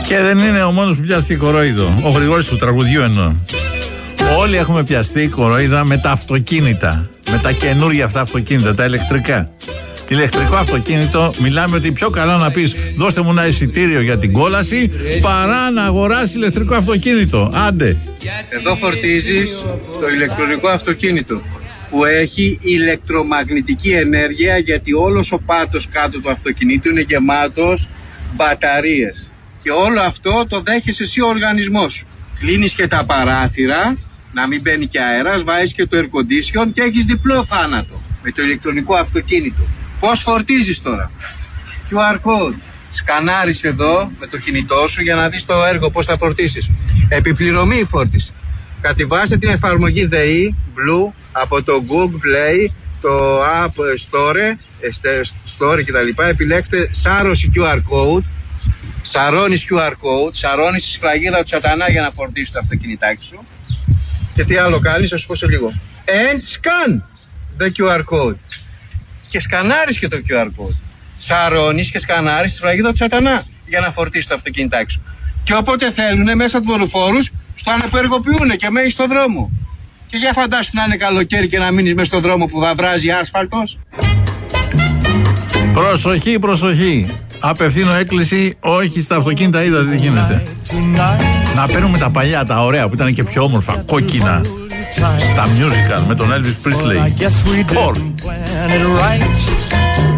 Και δεν είναι ο μόνος που πιάστηκε κορόιδο. Ο Γρηγόρης του τραγουδιού εννοώ. Όλοι έχουμε πιαστεί κορόιδα με τα αυτοκίνητα. Με τα καινούργια αυτά αυτοκίνητα, τα ηλεκτρικά. Ηλεκτρικό αυτοκίνητο, μιλάμε ότι πιο καλά να πεις δώστε μου ένα εισιτήριο για την κόλαση παρά να αγοράσεις ηλεκτρικό αυτοκίνητο. Άντε. Εδώ φορτίζεις το ηλεκτρονικό αυτοκίνητο που έχει ηλεκτρομαγνητική ενέργεια, γιατί όλος ο πάτος κάτω του αυτοκινήτου είναι γεμάτος μπαταρίες. Και όλο αυτό το δέχεσαι εσύ ο οργανισμός σου. Κλείνεις και τα παράθυρα, να μην μπαίνει και αέρας, βάζεις και το air condition και έχεις διπλό θάνατο με το ηλεκτρονικό αυτοκίνητο. Πώς φορτίζεις τώρα? QR code. Σκανάρεις εδώ με το κινητό σου για να δεις το έργο πώς θα φορτίσεις. Επιπληρωμή η φόρτιση. Κατεβάστε την εφαρμογή ΔΕΗ Blue από το Google Play, το App Store κτλ. Επιλέξτε σάρωση QR code. Σαρώνεις QR code, σαρώνεις τη σφραγίδα του σατανά για να φορτίσεις το αυτοκινητάκι σου. Και τι άλλο κάνεις, θα σου πω σε λίγο. And scan the QR code. Και σκανάρεις και το QR code. Σαρώνεις και σκανάρεις τη σφραγίδα του σατανά για να φορτίσεις το αυτοκινητάκι σου. Και όποτε θέλουν μέσα του δορυφόρους, στο ανεπεργοποιούν και μένεις στον δρόμο. Και για φαντάσου να είναι καλοκαίρι και να μείνεις μες στον δρόμο που θα βράζει άσφαλτος. Προσοχή, προσοχή. Απευθύνω έκκληση, όχι στα αυτοκίνητα, είδατε τι γίνεται. Να παίρνουμε τα παλιά, τα ωραία που ήταν και πιο όμορφα, κόκκινα, στα musical με τον Elvis Presley.